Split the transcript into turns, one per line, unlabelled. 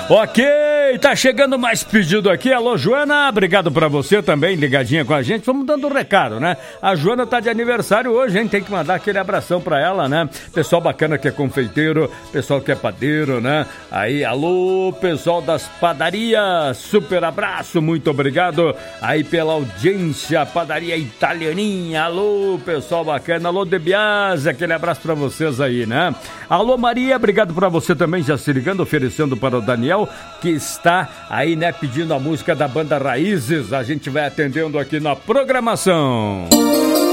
Ok, tá chegando mais pedido aqui. Alô, Joana, obrigado pra você também, ligadinha com a gente. Vamos dando um recado, né? A Joana tá de aniversário hoje, hein? Tem que mandar aquele abração pra ela, né? Pessoal bacana que é confeiteiro, pessoal que é padeiro, né? Aí, alô, pessoal das padarias, super abraço, muito obrigado aí pela audiência, padaria italianinha. Alô, pessoal bacana, alô, De Biase, aquele abraço pra vocês aí, né? Alô, Maria, obrigado pra você também, já se ligando, oferecendo para o Daniel, que está aí, né, pedindo a música da banda Raízes. A gente vai atendendo aqui na programação.